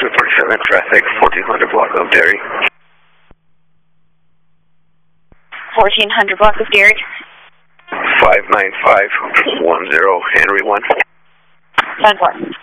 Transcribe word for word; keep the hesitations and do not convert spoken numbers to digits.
two forty-seven traffic, fourteen hundred block of Derry. fourteen hundred block of Derry. five nine five one zero Henry one. ten one.